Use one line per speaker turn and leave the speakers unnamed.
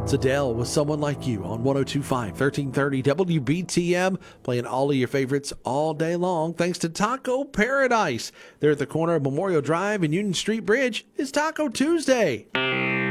It's Adele with Someone Like You on 1025, 1330 WBTM, playing all of your favorites all day long. Thanks to Taco Paradise. They're at the corner of Memorial Drive and Union Street Bridge. It's Taco Tuesday.